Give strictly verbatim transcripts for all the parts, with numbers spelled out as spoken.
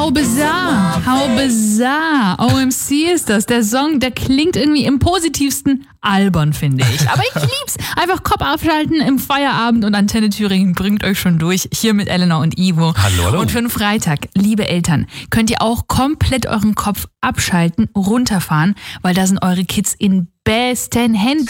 How bizarre, how bizarre. O M C ist das. Der Song, der klingt irgendwie im positivsten albern, finde ich. Aber ich lieb's. Einfach Kopf abschalten im Feierabend und Antenne Thüringen bringt euch schon durch. Hier mit Elena und Ivo. Hallo, hallo. Und für den Freitag, liebe Eltern, könnt ihr auch komplett euren Kopf abschalten, runterfahren, weil da sind eure Kids in besten Händen.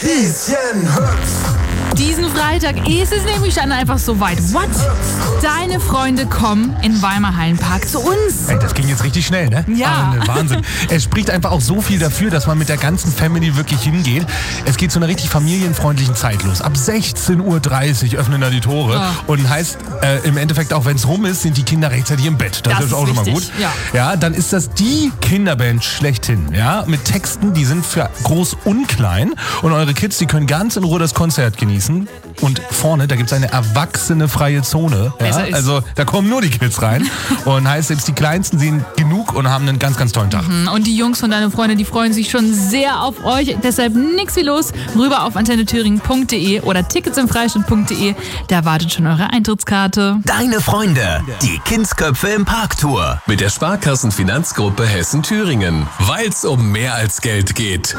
Diesen Freitag ist es nämlich dann einfach soweit. What? Deine Freunde kommen in Weimar Hallenpark zu uns. Ey, das ging jetzt richtig schnell, ne? Ja. Ah, Wahnsinn. Es spricht einfach auch so viel dafür, dass man mit der ganzen Family wirklich hingeht. Es geht zu einer richtig familienfreundlichen Zeit los. Ab sechzehn Uhr dreißig öffnen da die Tore. Ja. Und heißt äh, im Endeffekt auch, wenn es rum ist, sind die Kinder rechtzeitig im Bett. Das, Das ist ist auch schon mal wichtig, gut. ja. Ja, dann ist das die Kinderband schlechthin. Ja, mit Texten, die sind für groß und klein. Und eure Kids, die können ganz in Ruhe das Konzert genießen. Und vorne, da gibt es eine erwachsene freie Zone. Ja? Besser ist. Also da kommen nur die Kids rein. Und heißt, selbst die Kleinsten sehen genug und haben einen ganz, ganz tollen Tag. Und die Jungs von deinen Freunde, die freuen sich schon sehr auf euch. Deshalb nix wie los. Rüber auf antenne thüringen punkt de oder tickets im freistadt punkt de. Da wartet schon eure Eintrittskarte. Deine Freunde, die Kindsköpfe im Parktour. Mit der Sparkassenfinanzgruppe Hessen-Thüringen. Weil's um mehr als Geld geht.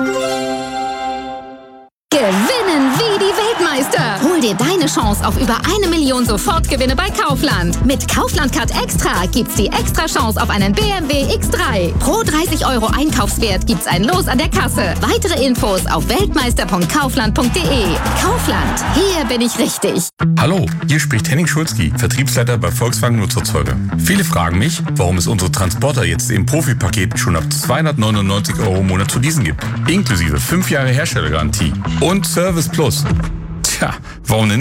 Gewinnen wie die Weltmeister. Hol dir deine Chance auf über eine Million Sofortgewinne bei Kaufland. Mit Kaufland Card Extra gibt's die extra Chance auf einen B M W X drei. Pro dreißig Euro Einkaufswert gibt's ein Los an der Kasse. Weitere Infos auf weltmeister punkt kaufland punkt de. Kaufland, hier bin ich richtig. Hallo, hier spricht Henning Schulzki, Vertriebsleiter bei Volkswagen Nutzerzeuger. Viele fragen mich, warum es unsere Transporter jetzt im Profipaket schon ab zweihundertneunundneunzig Euro im Monat zu leasen gibt. Inklusive fünf Jahre Herstellergarantie und Service Plus. Tja, warum denn